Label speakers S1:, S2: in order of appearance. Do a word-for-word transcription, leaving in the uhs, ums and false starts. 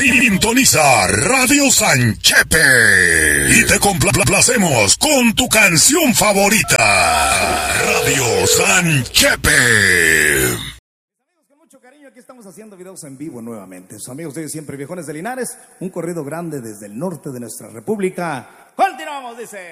S1: Sintoniza Radio Sanchepe y te complacemos con tu canción favorita. Radio Sanchepe.
S2: Con mucho cariño, aquí estamos haciendo videos en vivo nuevamente. Sus amigos de siempre, Viejones de Linares, un corrido grande desde el norte de nuestra república. Continuamos, dice.